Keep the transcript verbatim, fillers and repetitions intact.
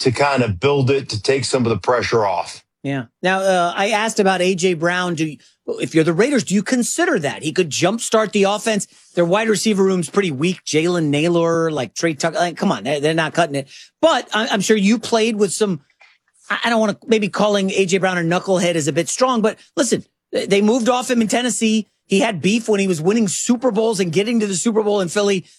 to kind of build it, to take some of the pressure off. Yeah. Now, uh, I asked about A J. Brown. Do you, if you're the Raiders, do you consider that? He could jumpstart the offense. Their wide receiver room's pretty weak. Jalen Naylor, like Trey Tucker. Like, come on, they're, they're not cutting it. But I'm sure you played with some, I don't want to, maybe calling A J. Brown a knucklehead is a bit strong. But listen, they moved off him in Tennessee. He had beef when he was winning Super Bowls and getting to the Super Bowl in Philly.